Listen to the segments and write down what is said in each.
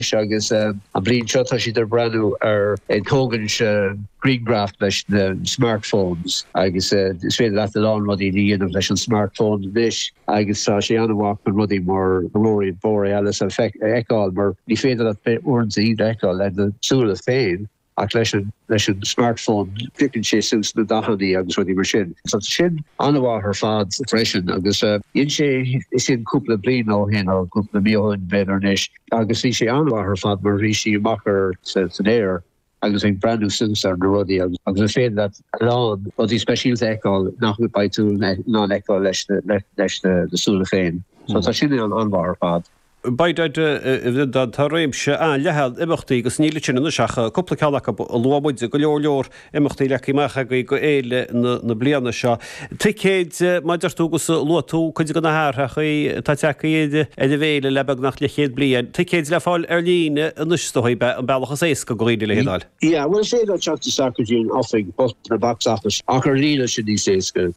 agus a blin shot she der brand in Kogan Greengraft the smartphones agus is really that the lawn ruddy the innovation smartphone dish agus she on walk and ruddy more Rory Borealis effect ekal maar die feder dat words ekal and the soul of fame leis smartphone picking she suits the dahani agus ruddy machine so shin on her fads freshen agus in she is in couple of blin no hin or couple of mil better nish agus she on her fad mar rishi macher says there agus ein brand new suits are the ruddy agus fed that alone but the special ekal nach by to non ekal leis the soul of fame so shin on her fad Baidad tarréimse lehel imachtaí go sníle sin na seacha coppla ceach lomuide go leor imachtaí leicimecha go éile na bliana seo. Tucéad maidirtúgus luatú chuide go na háthcha tá techaíad bhéile lebeg nach le chéad blian. Tucéad le fáil líne nustoí an bailachas ééis go goíide le hédáil. Yeah, well sé go chat Sacragine offing both na box office achar líne sin ní séisce.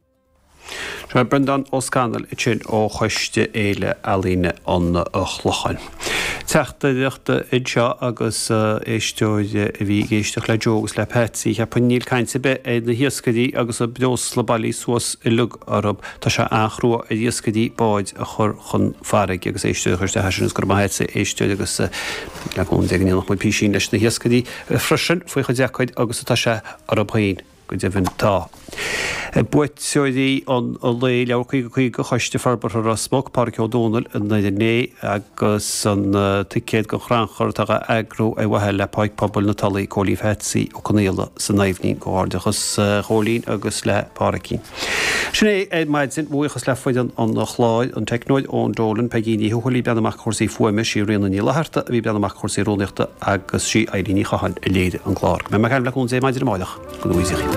Tra Brendan O'Scannell sin ó chuiste éile alíne an chlochain. Teachta seo agus éisteoide a bhí géisteach le jogus le Patsy a paníl cainte be na hiascadí agus a bdos le bailí suas i lug arab tá se achrú a hiascadí báid a chur chun farraig agus éisteochas de haisiúnas gur maithe éisteoide agus le gún deagní nach mu písín leis na hiascadí freisin faoi chu deacaid agus tá se arab hain. Tá. Buitseoidí an lé lechaí go chuiste farbar a smog Parc O'Donnell in né agus an ticéad go chranchar a agrú a bhathe le paid pobl na talaí cólíh hetsaí ó conéala san naimhnín goáardachas cholín agus le Paracín. Sinné é maidsin buchas le foiid an chláid an technoid ón Dolan pe gíní thuí beanamach chósaí fuime sí réna ní leharta a bhí beanamach chósaí róneachta agus sí éiríní chahan i léide an glár. Me me le chun sé maidir máileach go luíisií.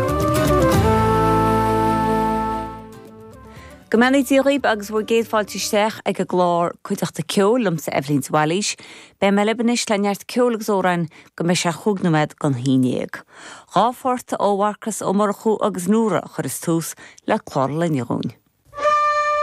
Gomenna díríb agus bhfuil géadfáiltíisteach ag go glár chuideachta ceollam sa Evelyn Wallis, be me lebanis le neart ceolalas órain go me se chugnamid gan híineag. Ráforta óharcas ó mar chu agus núra chur is tús le chlár le neún.